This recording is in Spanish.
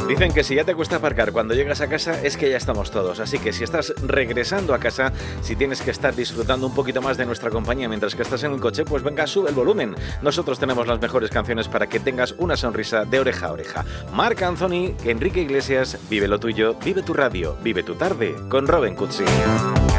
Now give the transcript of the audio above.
Dicen que si ya te cuesta aparcar cuando llegas a casa es que ya estamos todos, así que si estás regresando a casa, si tienes que estar disfrutando un poquito más de nuestra compañía mientras que estás en el coche, pues venga, sube el volumen. Nosotros tenemos las mejores canciones para que tengas una sonrisa de oreja a oreja. Marc Anthony, Enrique Iglesias, vive lo tuyo, vive tu radio, vive tu tarde con Robin Cutsi.